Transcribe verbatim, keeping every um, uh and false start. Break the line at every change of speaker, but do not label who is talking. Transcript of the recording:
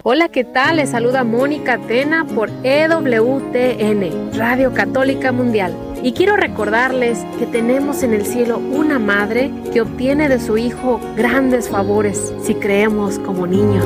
Hola, ¿qué tal? Les saluda Mónica Tena por E W T N, Radio Católica Mundial. Y quiero recordarles que tenemos en el cielo una madre que obtiene de su Hijo grandes favores si creemos como niños.